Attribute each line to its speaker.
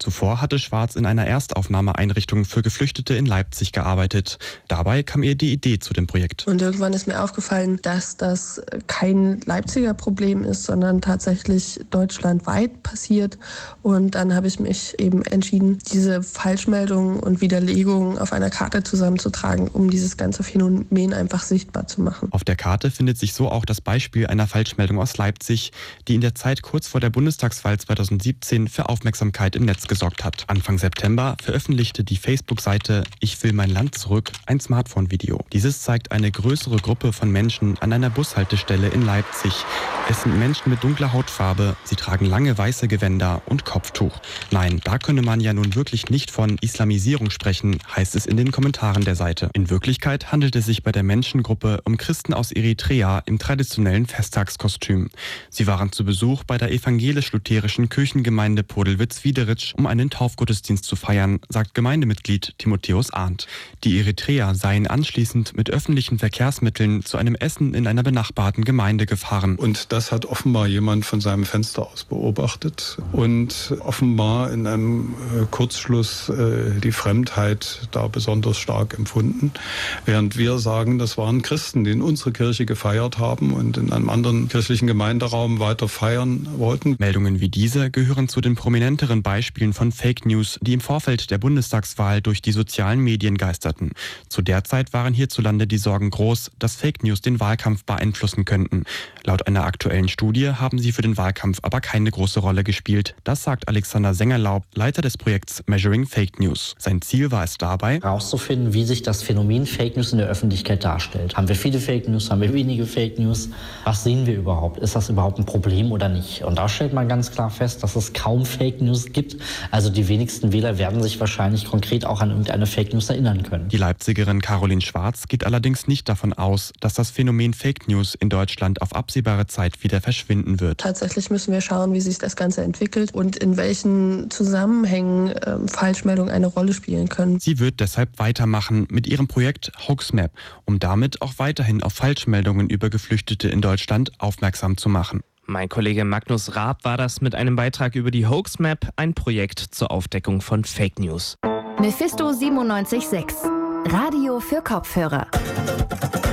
Speaker 1: Zuvor hatte Schwarz in einer Erstaufnahmeeinrichtung für Geflüchtete in Leipzig gearbeitet. Dabei kam ihr die Idee zu dem Projekt.
Speaker 2: Und irgendwann ist mir aufgefallen, dass das kein Leipziger Problem ist, sondern tatsächlich deutschlandweit passiert. Und dann habe ich mich eben entschieden, diese Falschmeldungen und Widerlegungen auf einer Karte zusammenzutragen, um dieses ganze Phänomen einfach sichtbar zu machen.
Speaker 1: Auf der Karte findet sich so auch das Beispiel einer Falschmeldung aus Leipzig, die in der Zeit kurz vor der Bundestagswahl 2017 für Aufmerksamkeit im Netz gesorgt hat. Anfang September veröffentlichte die Facebook-Seite Ich will mein Land zurück ein Smartphone-Video. Dieses zeigt eine größere Gruppe von Menschen an einer Bushaltestelle in Leipzig. Es sind Menschen mit dunkler Hautfarbe, sie tragen lange weiße Gewänder und Kopftuch. Nein, da könne man ja nun wirklich nicht von Islamisierung sprechen, heißt es in den Kommentaren der Seite. In Wirklichkeit handelt es sich bei der Menschengruppe um Christen aus Eritrea im traditionellen Festtagskostüm. Sie waren zu Besuch bei der evangelisch-lutherischen Kirchengemeinde Podelwitz-Wiederitsch, um einen Taufgottesdienst zu feiern, sagt Gemeindemitglied Timotheus Arndt. Die Eritreer seien anschließend mit öffentlichen Verkehrsmitteln zu einem Essen in einer benachbarten Gemeinde gefahren.
Speaker 3: Und das hat offenbar jemand von seinem Fenster aus beobachtet und offenbar in einem Kurzschluss die Fremdheit da besonders stark empfunden. Während wir sagen, das waren Christen, die in unsere Kirche gefeiert haben und in einem anderen kirchlichen Gemeinderaum weiter feiern wollten.
Speaker 1: Meldungen wie diese gehören zu den prominenteren Beispielen von Fake News, die im Vorfeld der Bundestagswahl durch die sozialen Medien geisterten. Zu der Zeit waren hierzulande die Sorgen groß, dass Fake News den Wahlkampf beeinflussen könnten. Laut einer aktuellen Studie haben sie für den Wahlkampf aber keine große Rolle gespielt. Das sagt Alexander Sengerlaub, Leiter des Projekts Measuring Fake News. Sein Ziel war es dabei,
Speaker 4: herauszufinden, wie sich das Phänomen Fake News in der Öffentlichkeit darstellt. Haben wir viele Fake News, haben wir wenige Fake News? Was sehen wir überhaupt? Ist das überhaupt ein Problem oder nicht? Und da stellt man ganz klar fest, dass es kaum Fake News gibt. Also die wenigsten Wähler werden sich wahrscheinlich konkret auch an irgendeine Fake News erinnern können.
Speaker 1: Die Leipzigerin Caroline Schwarz geht allerdings nicht davon aus, dass das Phänomen Fake News in Deutschland auf absehbare Zeit wieder verschwinden wird.
Speaker 2: Tatsächlich müssen wir schauen, wie sich das Ganze entwickelt und in welchen Zusammenhängen Falschmeldungen eine Rolle spielen können.
Speaker 1: Sie wird deshalb weitermachen mit ihrem Projekt Hoaxmap, um damit auch weiterhin auf Falschmeldungen über Geflüchtete in Deutschland aufmerksam zu machen.
Speaker 5: Mein Kollege Magnus Raab war das mit einem Beitrag über die Hoaxmap, ein Projekt zur Aufdeckung von Fake News.
Speaker 6: Mephisto 97.6 Radio für Kopfhörer.